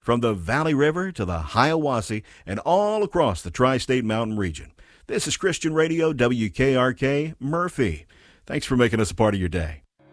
from the Valley River to the Hiawassee and all across the Tri-State Mountain region. This is Christian Radio WKRK Murphy. Thanks for making us a part of your day.